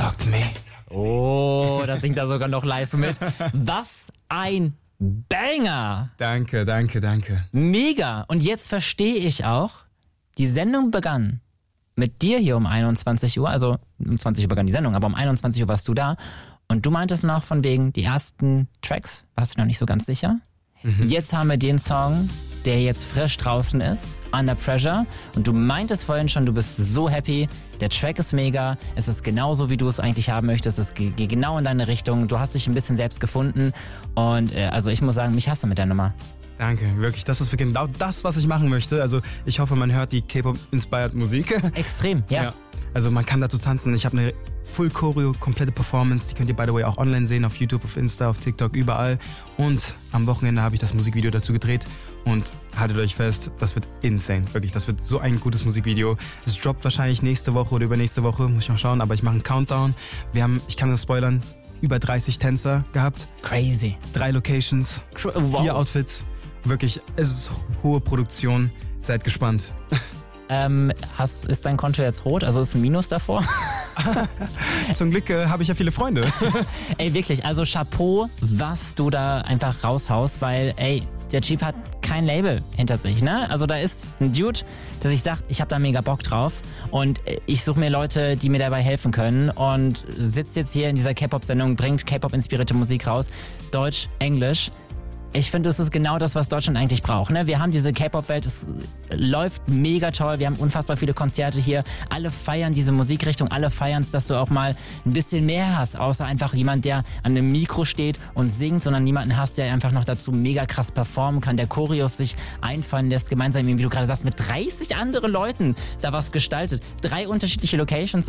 Talk to me. Oh, da singt er sogar noch live mit. Was ein Banger. Danke. Mega. Und jetzt verstehe ich auch, die Sendung begann mit dir hier um 21 Uhr, also um 20 Uhr begann die Sendung, aber um 21 Uhr warst du da. Und du meintest noch von wegen, die ersten Tracks, warst du noch nicht so ganz sicher. Jetzt haben wir den Song, der jetzt frisch draußen ist, Under Pressure. Und du meintest vorhin schon, du bist so happy. Der Track ist mega. Es ist genauso, wie du es eigentlich haben möchtest. Es geht genau in deine Richtung. Du hast dich ein bisschen selbst gefunden. Und also ich muss sagen, mich hasst du mit der Nummer. Danke, wirklich. Das ist wirklich genau das, was ich machen möchte. Also ich hoffe, man hört die K-Pop-inspired Musik. Extrem, ja. Also man kann dazu tanzen. Ich habe eine Full Choreo, komplette Performance. Die könnt ihr, by the way, auch online sehen, auf YouTube, auf Insta, auf TikTok, überall. Und am Wochenende habe ich das Musikvideo dazu gedreht. Und haltet euch fest, das wird insane. Wirklich, das wird so ein gutes Musikvideo. Es droppt wahrscheinlich nächste Woche oder übernächste Woche, muss ich noch schauen. Aber ich mache einen Countdown. Wir haben, ich kann das spoilern, über 30 Tänzer gehabt. Crazy. 3 Locations, 4 Outfits. Wirklich, es ist hohe Produktion. Seid gespannt. Ist dein Konto jetzt rot? Also ist ein Minus davor? Zum Glück habe ich ja viele Freunde. Ey, wirklich, also Chapeau, was du da einfach raushaust, weil, ey, der Typ hat kein Label hinter sich, ne? Also da ist ein Dude, der sich sagt, ich habe da mega Bock drauf und ich suche mir Leute, die mir dabei helfen können und sitzt jetzt hier in dieser K-Pop-Sendung, bringt K-Pop-inspirierte Musik raus, Deutsch, Englisch. Ich finde, das ist genau das, was Deutschland eigentlich braucht. Ne? Wir haben diese K-Pop-Welt, es läuft mega toll, wir haben unfassbar viele Konzerte hier. Alle feiern diese Musikrichtung, alle feiern es, dass du auch mal ein bisschen mehr hast, außer einfach jemand, der an einem Mikro steht und singt, sondern jemanden hast, der einfach noch dazu mega krass performen kann, der Choreos sich einfallen lässt, gemeinsam, wie du gerade sagst, mit 30 anderen Leuten da was gestaltet. 3 unterschiedliche Locations.